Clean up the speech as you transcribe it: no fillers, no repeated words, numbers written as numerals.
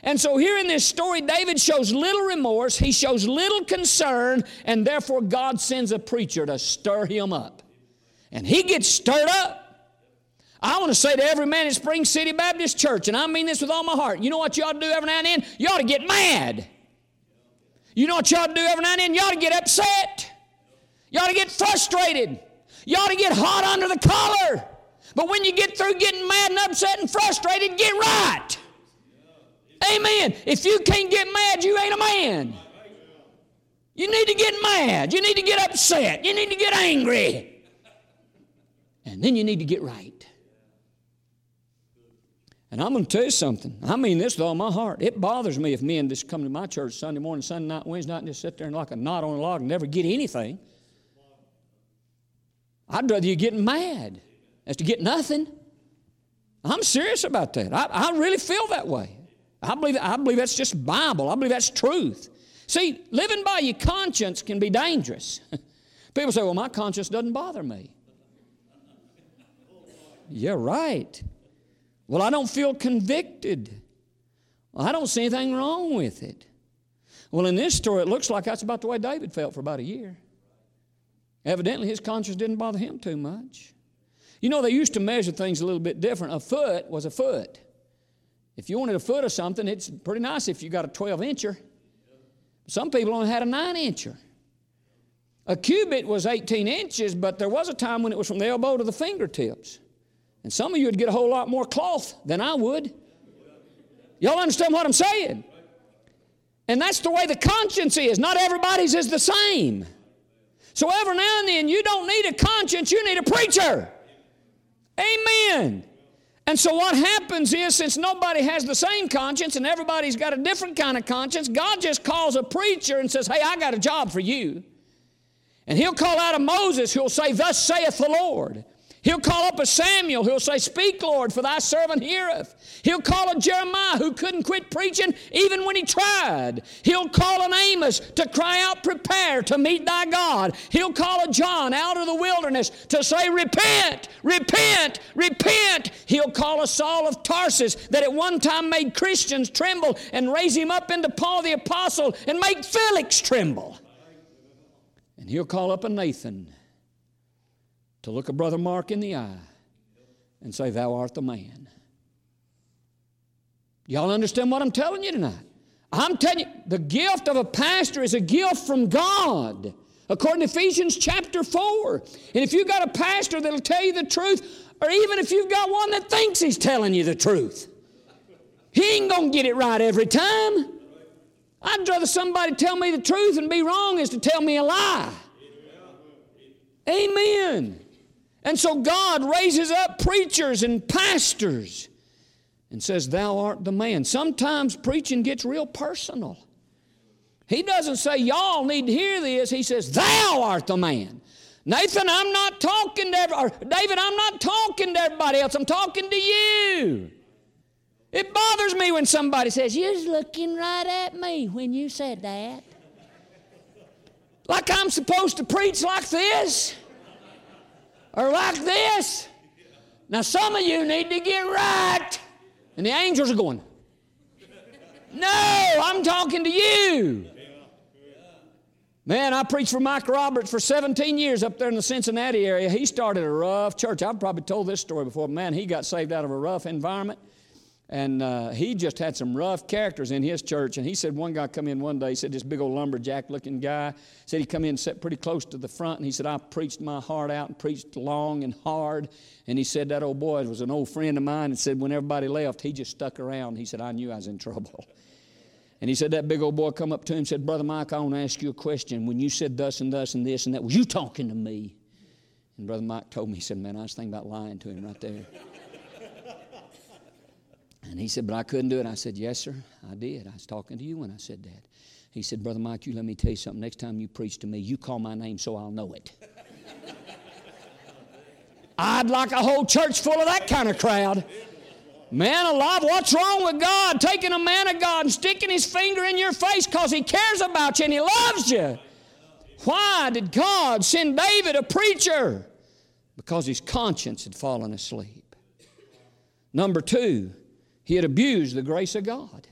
And so here in this story, David shows little remorse, he shows little concern, and therefore God sends a preacher to stir him up. And he gets stirred up. I want to say to every man at Spring City Baptist Church, and I mean this with all my heart, you know what you ought to do every now and then? You ought to get mad. You know what you ought to do every now and then? You ought to get upset. You ought to get frustrated. You ought to get hot under the collar. But when you get through getting mad and upset and frustrated, get right. Amen. If you can't get mad, you ain't a man. You need to get mad. You need to get upset. You need to get angry. And then you need to get right. And I'm going to tell you something. I mean this with all my heart. It bothers me if men just come to my church Sunday morning, Sunday night, Wednesday night, and just sit there and like a knot on a log and never get anything. I'd rather you get mad as to get nothing. I'm serious about that. I really feel that way. I believe that's just Bible. I believe that's truth. See, living by your conscience can be dangerous. People say, well, my conscience doesn't bother me. Yeah, right. Well, I don't feel convicted. Well, I don't see anything wrong with it. Well, in this story, it looks like that's about the way David felt for about a year. Evidently, his conscience didn't bother him too much. You know, they used to measure things a little bit different. A foot was a foot. If you wanted a foot of something, it's pretty nice if you got a 12-incher. Some people only had a 9-incher. A cubit was 18 inches, but there was a time when it was from the elbow to the fingertips. And some of you would get a whole lot more cloth than I would. Y'all understand what I'm saying? And that's the way the conscience is. Not everybody's is the same. So every now and then, you don't need a conscience, you need a preacher. Amen. And so what happens is, since nobody has the same conscience and everybody's got a different kind of conscience, God just calls a preacher and says, hey, I got a job for you. And he'll call out a Moses who'll say, thus saith the Lord. He'll call up a Samuel who'll say, speak, Lord, for thy servant heareth. He'll call a Jeremiah who couldn't quit preaching even when he tried. He'll call an Amos to cry out, prepare to meet thy God. He'll call a John out of the wilderness to say, repent, repent, repent. He'll call a Saul of Tarsus that at one time made Christians tremble and raise him up into Paul the Apostle and make Felix tremble. And he'll call up a Nathan to look a brother Mark in the eye and say, thou art the man. Y'all understand what I'm telling you tonight? I'm telling you, the gift of a pastor is a gift from God, according to Ephesians chapter 4. And if you've got a pastor that'll tell you the truth, or even if you've got one that thinks he's telling you the truth, he ain't going to get it right every time. I'd rather somebody tell me the truth and be wrong as to tell me a lie. Amen. And so God raises up preachers and pastors and says, thou art the man. Sometimes preaching gets real personal. He doesn't say, y'all need to hear this. He says, thou art the man. Nathan, I'm not talking to David, I'm not talking to everybody else. I'm talking to you. It bothers me when somebody says, you was looking right at me when you said that. Like I'm supposed to preach like this? Or like this? Now some of you need to get right. And the angels are going, no, I'm talking to you. Man, I preached for Mike Roberts for 17 years up there in the Cincinnati area. He started a rough church. I've probably told this story before. Man, he got saved out of a rough environment. And he just had some rough characters in his church. And he said one guy come in one day, he said this big old lumberjack-looking guy, said he come in and sat pretty close to the front, and he said, I preached my heart out and preached long and hard. And he said that old boy was an old friend of mine, and said when everybody left, he just stuck around. He said, I knew I was in trouble. And he said that big old boy come up to him and said, Brother Mike, I want to ask you a question. When you said thus and thus and this and that, was you talking to me? And Brother Mike told me, he said, man, I was thinking about lying to him right there. And he said, but I couldn't do it. I said, yes, sir, I did. I was talking to you when I said that. He said, Brother Mike, you let me tell you something. Next time you preach to me, you call my name so I'll know it. I'd like a whole church full of that kind of crowd. Man alive, what's wrong with God taking a man of God and sticking his finger in your face because he cares about you and he loves you? Why did God send David a preacher? Because his conscience had fallen asleep. Number two, he had abused the grace of God.